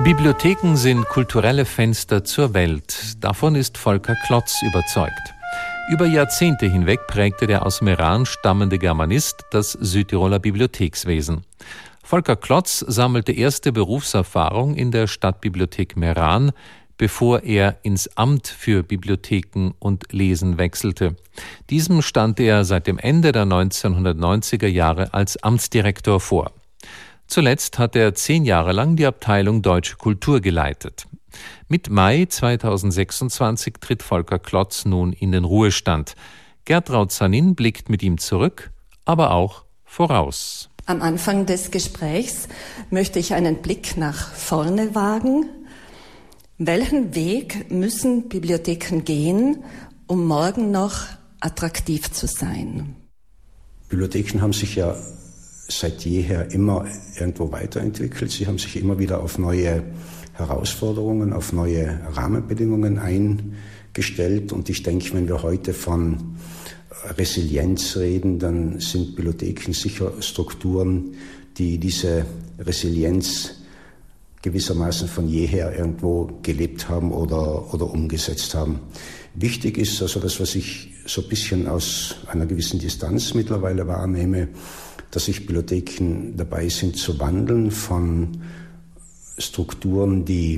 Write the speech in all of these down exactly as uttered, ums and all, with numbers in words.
Bibliotheken sind kulturelle Fenster zur Welt. Davon ist Volker Klotz überzeugt. Über Jahrzehnte hinweg prägte der aus Meran stammende Germanist das Südtiroler Bibliothekswesen. Volker Klotz sammelte erste Berufserfahrung in der Stadtbibliothek Meran, bevor er ins Amt für Bibliotheken und Lesen wechselte. Diesem stand er seit dem Ende der neunzehnhundertneunziger Jahre als Amtsdirektor vor. Zuletzt hat er zehn Jahre lang die Abteilung Deutsche Kultur geleitet. Mit Mai zweitausendsechsundzwanzig tritt Volker Klotz nun in den Ruhestand. Gertraud Sanin blickt mit ihm zurück, aber auch voraus. Am Anfang des Gesprächs möchte ich einen Blick nach vorne wagen. Welchen Weg müssen Bibliotheken gehen, um morgen noch attraktiv zu sein? Bibliotheken haben sich ja seit jeher immer irgendwo weiterentwickelt. Sie haben sich immer wieder auf neue Herausforderungen, auf neue Rahmenbedingungen eingestellt. Und ich denke, wenn wir heute von Resilienz reden, dann sind Bibliotheken sicher Strukturen, die diese Resilienz gewissermaßen von jeher irgendwo gelebt haben oder, oder umgesetzt haben. Wichtig ist also das, was ich so ein bisschen aus einer gewissen Distanz mittlerweile wahrnehme, dass sich Bibliotheken dabei sind zu wandeln von Strukturen, die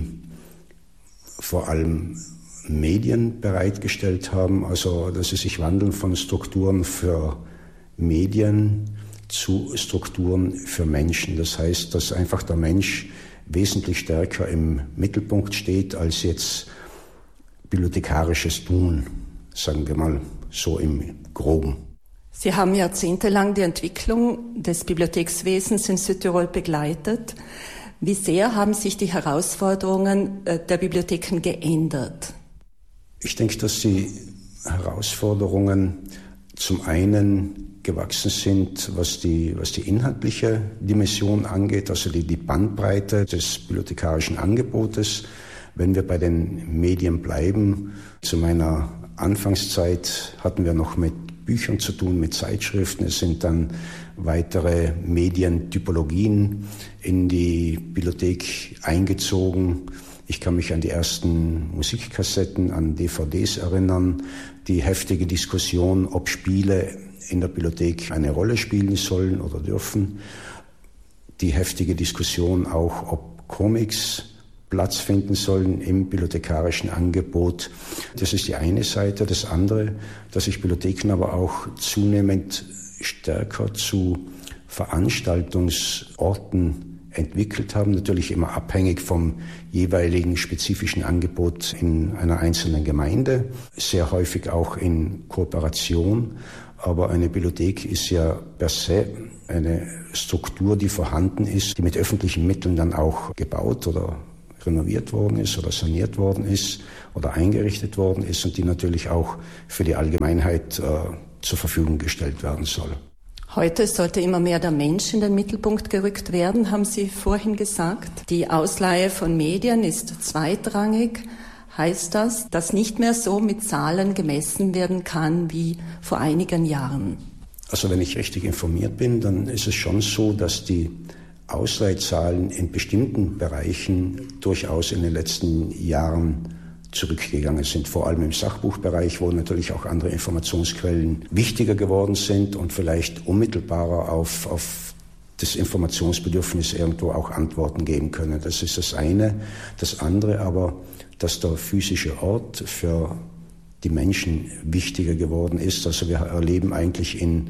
vor allem Medien bereitgestellt haben, also dass sie sich wandeln von Strukturen für Medien zu Strukturen für Menschen. Das heißt, dass einfach der Mensch wesentlich stärker im Mittelpunkt steht als jetzt bibliothekarisches Tun, sagen wir mal so im Groben. Sie haben jahrzehntelang die Entwicklung des Bibliothekswesens in Südtirol begleitet. Wie sehr haben sich die Herausforderungen der Bibliotheken geändert? Ich denke, dass die Herausforderungen zum einen gewachsen sind, was die, was die inhaltliche Dimension angeht, also die, die Bandbreite des bibliothekarischen Angebotes. Wenn wir bei den Medien bleiben, zu meiner Anfangszeit hatten wir noch mit Büchern zu tun, mit Zeitschriften. Es sind dann weitere Medientypologien in die Bibliothek eingezogen. Ich kann mich an die ersten Musikkassetten, an D V Ds erinnern, die heftige Diskussion, ob Spiele in der Bibliothek eine Rolle spielen sollen oder dürfen. Die heftige Diskussion auch, ob Comics Platz finden sollen im bibliothekarischen Angebot. Das ist die eine Seite. Das andere, dass sich Bibliotheken aber auch zunehmend stärker zu Veranstaltungsorten entwickelt haben, natürlich immer abhängig vom jeweiligen spezifischen Angebot in einer einzelnen Gemeinde, sehr häufig auch in Kooperation. Aber eine Bibliothek ist ja per se eine Struktur, die vorhanden ist, die mit öffentlichen Mitteln dann auch gebaut oder renoviert worden ist oder saniert worden ist oder eingerichtet worden ist und die natürlich auch für die Allgemeinheit äh, zur Verfügung gestellt werden soll. Heute sollte immer mehr der Mensch in den Mittelpunkt gerückt werden, haben Sie vorhin gesagt. Die Ausleihe von Medien ist zweitrangig. Heißt das, dass nicht mehr so mit Zahlen gemessen werden kann wie vor einigen Jahren? Also wenn ich richtig informiert bin, dann ist es schon so, dass die Ausleihzahlen in bestimmten Bereichen durchaus in den letzten Jahren zurückgegangen sind, vor allem im Sachbuchbereich, wo natürlich auch andere Informationsquellen wichtiger geworden sind und vielleicht unmittelbarer auf, auf das Informationsbedürfnis irgendwo auch Antworten geben können. Das ist das eine. Das andere aber, dass der physische Ort für die Menschen wichtiger geworden ist. Also wir erleben eigentlich in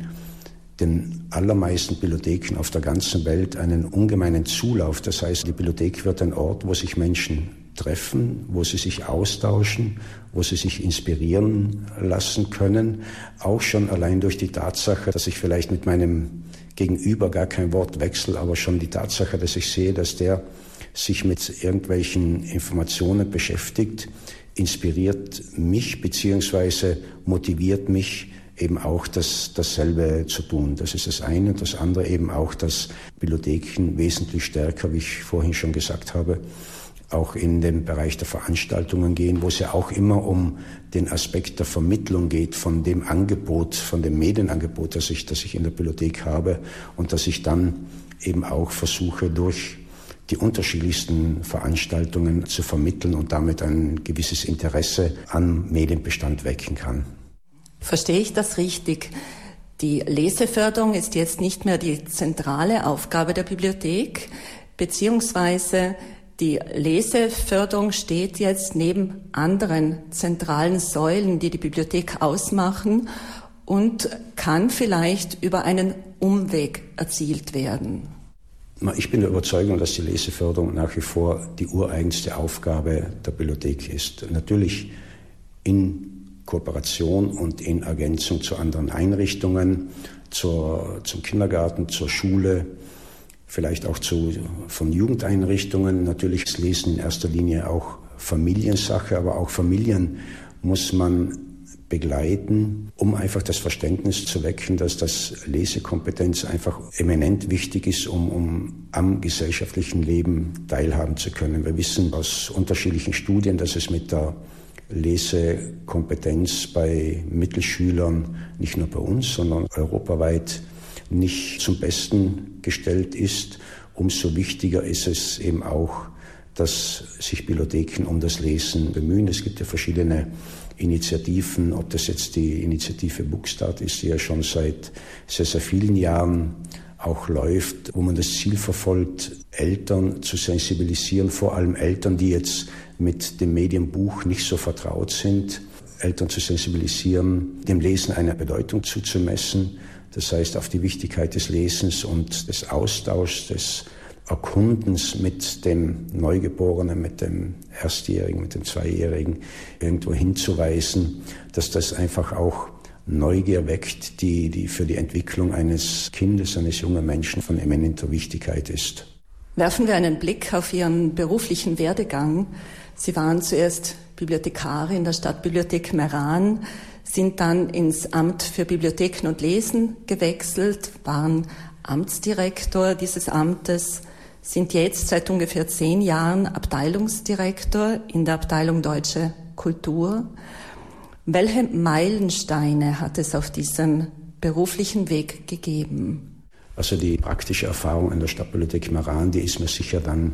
den allermeisten Bibliotheken auf der ganzen Welt einen ungemeinen Zulauf. Das heißt, die Bibliothek wird ein Ort, wo sich Menschen treffen, wo sie sich austauschen, wo sie sich inspirieren lassen können. Auch schon allein durch die Tatsache, dass ich vielleicht mit meinem Gegenüber gar kein Wort wechsle, aber schon die Tatsache, dass ich sehe, dass der sich mit irgendwelchen Informationen beschäftigt, inspiriert mich beziehungsweise motiviert mich, eben auch das, dasselbe zu tun. Das ist das eine. Und das andere eben auch, dass Bibliotheken wesentlich stärker, wie ich vorhin schon gesagt habe, auch in den Bereich der Veranstaltungen gehen, wo es ja auch immer um den Aspekt der Vermittlung geht von dem Angebot, von dem Medienangebot, das ich, das ich in der Bibliothek habe und dass ich dann eben auch versuche, durch die unterschiedlichsten Veranstaltungen zu vermitteln und damit ein gewisses Interesse am Medienbestand wecken kann. Verstehe ich das richtig? Die Leseförderung ist jetzt nicht mehr die zentrale Aufgabe der Bibliothek, beziehungsweise die Leseförderung steht jetzt neben anderen zentralen Säulen, die die Bibliothek ausmachen, und kann vielleicht über einen Umweg erzielt werden. Ich bin der Überzeugung, dass die Leseförderung nach wie vor die ureigenste Aufgabe der Bibliothek ist. Natürlich in Kooperation und in Ergänzung zu anderen Einrichtungen, zur, zum Kindergarten, zur Schule, vielleicht auch zu, von Jugendeinrichtungen. Natürlich ist Lesen in erster Linie auch Familiensache, aber auch Familien muss man begleiten, um einfach das Verständnis zu wecken, dass das Lesekompetenz einfach eminent wichtig ist, um, um am gesellschaftlichen Leben teilhaben zu können. Wir wissen aus unterschiedlichen Studien, dass es mit der Lesekompetenz bei Mittelschülern, nicht nur bei uns, sondern europaweit nicht zum Besten gestellt ist. Umso wichtiger ist es eben auch, dass sich Bibliotheken um das Lesen bemühen. Es gibt ja verschiedene Initiativen, ob das jetzt die Initiative Bookstart ist, die ja schon seit sehr, sehr vielen Jahren auch läuft, wo man das Ziel verfolgt, Eltern zu sensibilisieren, vor allem Eltern, die jetzt mit dem Medienbuch nicht so vertraut sind, Eltern zu sensibilisieren, dem Lesen eine Bedeutung zuzumessen. Das heißt, auf die Wichtigkeit des Lesens und des Austauschs, des Erkundens mit dem Neugeborenen, mit dem Erstjährigen, mit dem Zweijährigen irgendwo hinzuweisen, dass das einfach auch Neugier weckt, die, die für die Entwicklung eines Kindes, eines jungen Menschen von eminenter Wichtigkeit ist. Werfen wir einen Blick auf Ihren beruflichen Werdegang. Sie waren zuerst Bibliothekarin der Stadtbibliothek Meran, sind dann ins Amt für Bibliotheken und Lesen gewechselt, waren Amtsdirektor dieses Amtes, sind jetzt seit ungefähr zehn Jahren Abteilungsdirektor in der Abteilung Deutsche Kultur. Welche Meilensteine hat es auf diesem beruflichen Weg gegeben? Also die praktische Erfahrung an der Stadtbibliothek Meran, die ist mir sicher dann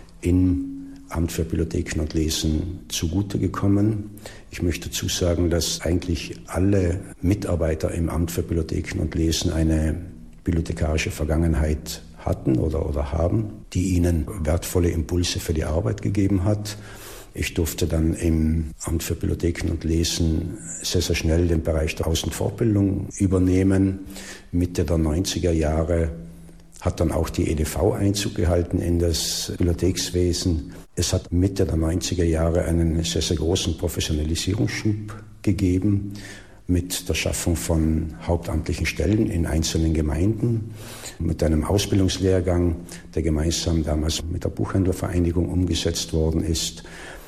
im Amt für Bibliotheken und Lesen zugute gekommen. Ich möchte dazu sagen, dass eigentlich alle Mitarbeiter im Amt für Bibliotheken und Lesen eine bibliothekarische Vergangenheit hatten oder, oder haben, die ihnen wertvolle Impulse für die Arbeit gegeben hat. Ich durfte dann im Amt für Bibliotheken und Lesen sehr, sehr schnell den Bereich der Aus- und Fortbildung übernehmen. Mitte der neunziger Jahre hat dann auch die E D V Einzug gehalten in das Bibliothekswesen. Es hat Mitte der neunziger Jahre einen sehr, sehr großen Professionalisierungsschub gegeben mit der Schaffung von hauptamtlichen Stellen in einzelnen Gemeinden, mit einem Ausbildungslehrgang, der gemeinsam damals mit der Buchhändlervereinigung umgesetzt worden ist.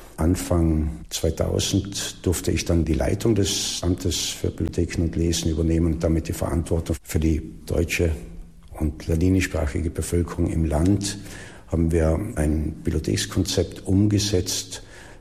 Anfang zweitausend durfte ich dann die Leitung des Amtes für Bibliotheken und Lesen übernehmen und damit die Verantwortung für die deutsche und ladinischsprachige Bevölkerung im Land. Haben wir ein Bibliothekskonzept umgesetzt,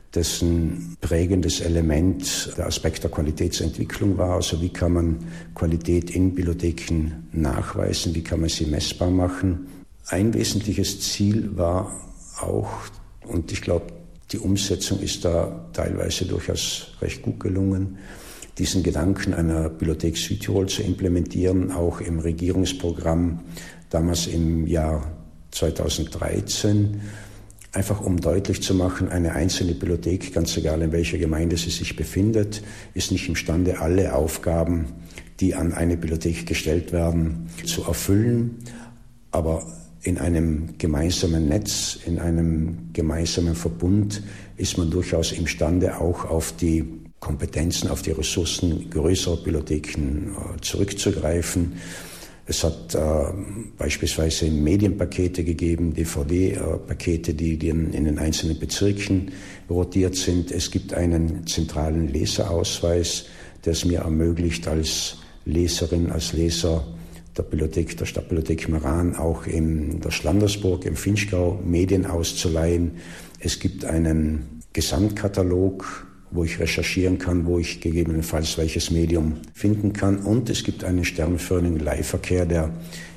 dessen prägendes Element der Aspekt der Qualitätsentwicklung war. Also wie kann man Qualität in Bibliotheken nachweisen, wie kann man sie messbar machen. Ein wesentliches Ziel war auch, und ich glaube, die Umsetzung ist da teilweise durchaus recht gut gelungen, diesen Gedanken einer Bibliothek Südtirol zu implementieren, auch im Regierungsprogramm damals im Jahr zweitausenddreizehn, einfach um deutlich zu machen, eine einzelne Bibliothek, ganz egal in welcher Gemeinde sie sich befindet, ist nicht imstande, alle Aufgaben, die an eine Bibliothek gestellt werden, zu erfüllen. Aber in einem gemeinsamen Netz, in einem gemeinsamen Verbund ist man durchaus imstande, auch auf die Kompetenzen, auf die Ressourcen größerer Bibliotheken äh, zurückzugreifen. Es hat äh, beispielsweise Medienpakete gegeben, D V D-Pakete, die, die in den einzelnen Bezirken rotiert sind. Es gibt einen zentralen Leserausweis, der es mir ermöglicht, als Leserin, als Leser der Bibliothek, der Stadtbibliothek Meran, auch in der Schlandersburg, im Vinschgau, Medien auszuleihen. Es gibt einen Gesamtkatalog, wo ich recherchieren kann, wo ich gegebenenfalls welches Medium finden kann. Und es gibt einen sternförmigen Leihverkehr, der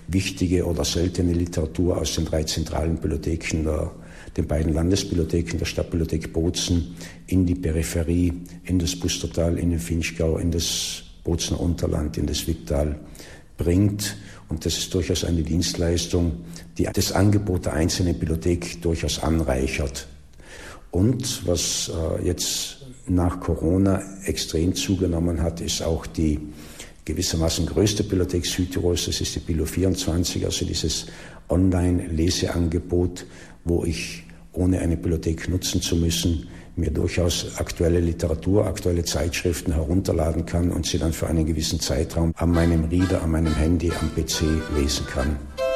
wichtige oder seltene Literatur aus den drei zentralen Bibliotheken, der, den beiden Landesbibliotheken, der Stadtbibliothek Bozen, in die Peripherie, in das Pustertal, in den Vinschgau, in das Bozener Unterland, in das Wicktal bringt. Und das ist durchaus eine Dienstleistung, die das Angebot der einzelnen Bibliothek durchaus anreichert. Und was äh, jetzt nach Corona extrem zugenommen hat, ist auch die gewissermaßen größte Bibliothek Südtirols, das ist die Bilo vierundzwanzig, also dieses Online-Leseangebot, wo ich, ohne eine Bibliothek nutzen zu müssen, mir durchaus aktuelle Literatur, aktuelle Zeitschriften herunterladen kann und sie dann für einen gewissen Zeitraum an meinem Reader, an meinem Handy, am P C lesen kann.